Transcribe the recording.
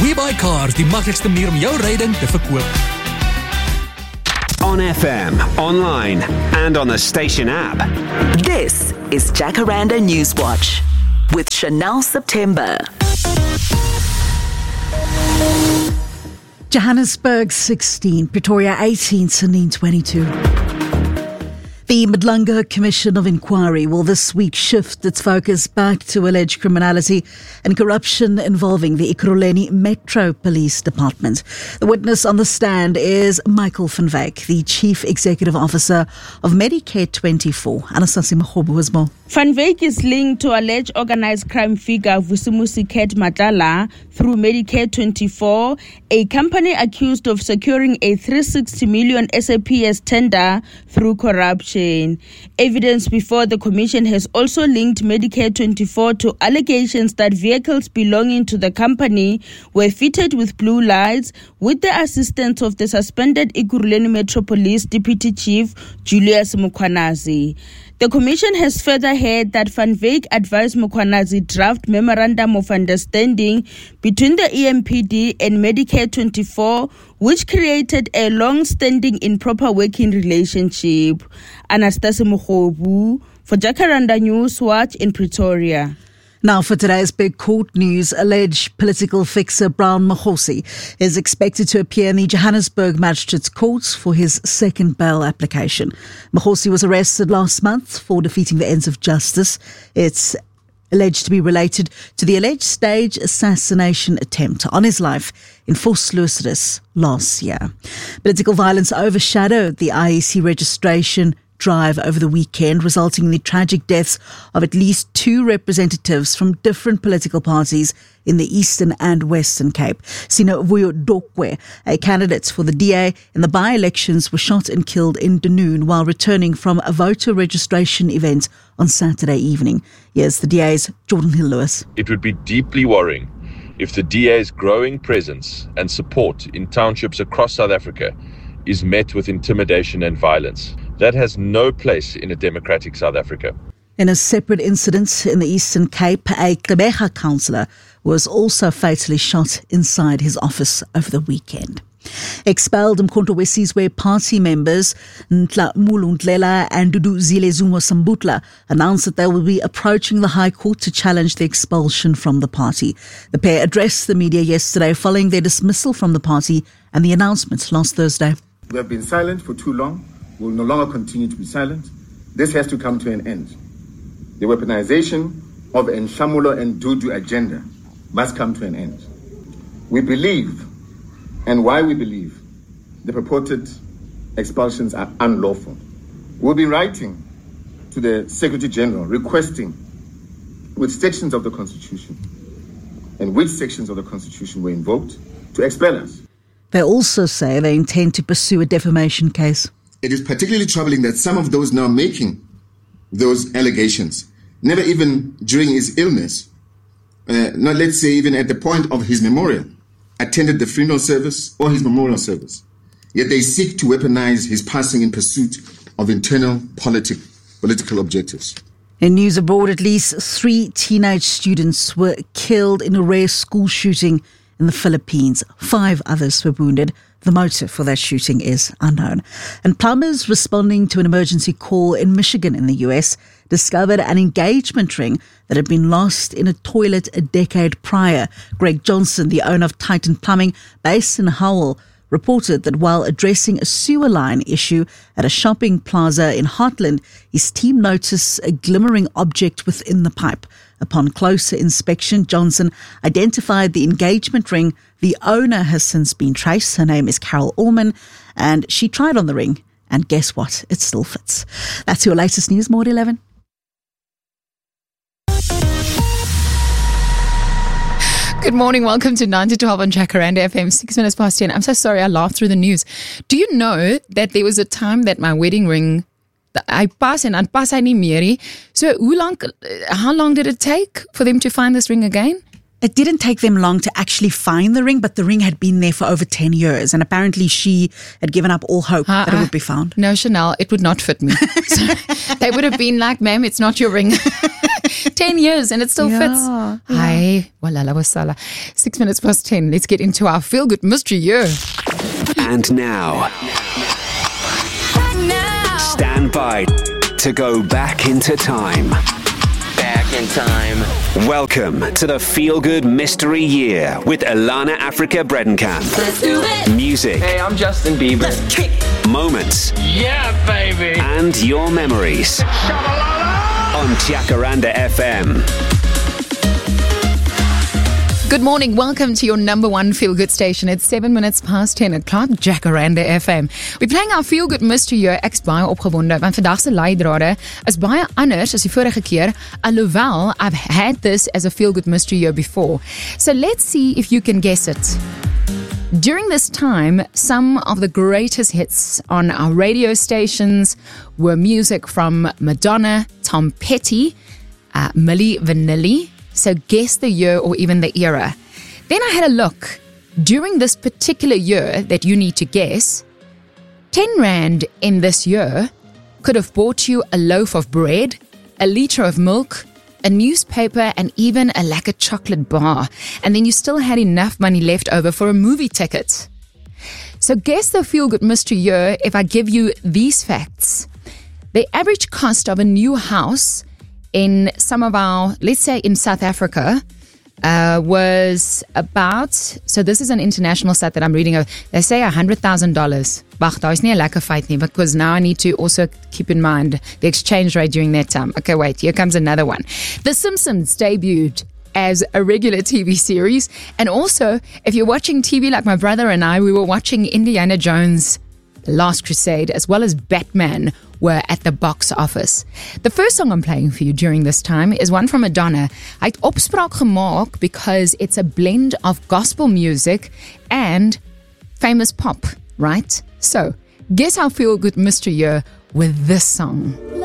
WeBuyCars, die maklikste manier om jou ryding te verkoop. On FM, online, and on the station app. This is Jacaranda Newswatch with Chanel September. Johannesburg 16, Pretoria 18, Sydney 22. The Madlanga Commission of Inquiry will this week shift its focus back to alleged criminality and corruption involving the Ekurhuleni Metro Police Department. The witness on the stand is Michael van Wyk, the Chief Executive Officer of Medicare 24. Anastasia Makhobo has more. Van Wyk is linked to alleged organized crime figure Vusumusi Ket Matala through Medicare 24, a company accused of securing a 360 million SAPS tender through corruption. Evidence before the commission has also linked Medicare 24 to allegations that vehicles belonging to the company were fitted with blue lights with the assistance of the suspended Ekurhuleni Metro Police Deputy Chief Julius Mukhwanazi. The commission has further heard that Van Wyk advised Mukhwanazi draft memorandum of understanding between the EMPD and Medicare 24, which created a long-standing improper working relationship. Anastasia Makhobo for Jacaranda Newswatch in Pretoria. Now for today's big court news, alleged political fixer Brown Makhosi is expected to appear in the Johannesburg Magistrates Court for his second bail application. Makhosi was arrested last month for defeating the ends of justice. It's alleged to be related to the alleged stage assassination attempt on his life in Vosloorus last year. Political violence overshadowed the IEC registration drive over the weekend, resulting in the tragic deaths of at least 2 representatives from different political parties in the Eastern and Western Cape. Sino Vuyo Dokwe, a candidate for the DA in the by-elections, was shot and killed in Dunoon while returning from a voter registration event on Saturday evening. Here's the DA's Jordan Hill-Lewis. It would be deeply worrying if the DA's growing presence and support in townships across South Africa is met with intimidation and violence. That has no place in a democratic South Africa. In a separate incident in the Eastern Cape, a Gqeberha councillor was also fatally shot inside his office over the weekend. Expelled Umkhonto weSizwe party members Ntla Mulundlela and Dudu Zilezumo Sambutla announced that they will be approaching the High Court to challenge the expulsion from the party. The pair addressed the media yesterday following their dismissal from the party and the announcement last Thursday. We have been silent for too long. We will no longer continue to be silent. This has to come to an end. The weaponization of Nshamulo and Dudu agenda must come to an end. We believe, and why we believe, the purported expulsions are unlawful. We'll be writing to the Secretary General requesting which sections of the Constitution and which sections of the Constitution were invoked to expel us. They also say they intend to pursue a defamation case. It is particularly troubling that some of those now making those allegations, never even during his illness, not let's say even at the point of his memorial, attended the funeral service or his memorial service. Yet they seek to weaponize his passing in pursuit of internal political objectives. In news abroad, at least 3 teenage students were killed in a rare school shooting in the Philippines. 5 others were wounded. The motive for that shooting is unknown. And plumbers responding to an emergency call in Michigan in the US discovered an engagement ring that had been lost in a toilet a decade prior. Greg Johnson, the owner of Titan Plumbing, based in Howell, reported that while addressing a sewer line issue at a shopping plaza in Heartland, his team noticed a glimmering object within the pipe. Upon closer inspection, Johnson identified the engagement ring. The owner has since been traced. Her name is Carol Allman, and she tried on the ring, and guess what? It still fits. That's your latest news, More at 11. Good morning. Welcome to 9 to 12 on Jacaranda FM, 6 minutes past 10. I'm so sorry I laughed through the news. Do you know that there was a time that my wedding ring, I pass and pas hy nie meer. So how long did it take for them to find this ring again? It didn't take them long to actually find the ring, but the ring had been there for over 10 years. And apparently she had given up all hope that it would be found. No, Chanel, it would not fit me. So they would have been like, ma'am, it's not your ring. 10 years and it still fits. Hi, walala wasala. 6 minutes past 10. Let's get into our feel-good mystery year. And now, stand by to go back into time. Back in time. Welcome to the Feel Good Mystery Year with Alana Africa Bredenkamp. Let's do it. Music. Hey, I'm Justin Bieber. Moments. Yeah, baby. And your memories. On Jacaranda FM. Good morning. Welcome to your number one feel-good station. It's 7 minutes past 10 o'clock, Jacaranda FM. We're playing our feel-good mystery year. Ek's baie opgewonde, want vandag se leidrade is baie anders as die vorige keer, alhoewel I've had this as a feel-good mystery year before. So let's see if you can guess it. During this time, some of the greatest hits on our radio stations were music from Madonna, Tom Petty, Milli Vanilli. So guess the year or even the era. Then I had a look. During this particular year that you need to guess, 10 Rand in this year could have bought you a loaf of bread, a litre of milk, a newspaper, and even a lacquer chocolate bar. And then you still had enough money left over for a movie ticket. So guess the feel-good mystery year if I give you these facts. The average cost of a new house in some of our, let's say in South Africa, was about, so this is an international stat that I'm reading of, they say $100,000. Wag, daar is nie 'n lekker feit nie, because now I need to also keep in mind the exchange rate during that time. Okay, wait, here comes another one. The Simpsons debuted as a regular TV series, and also, if you're watching TV like my brother and I, we were watching Indiana Jones, Last Crusade, as well as Batman were at the box office. The first song I'm playing for you during this time is one from Madonna. Hy het opspraak gemaak because it's a blend of gospel music and famous pop, right? So, guess how feel good mystery year with this song.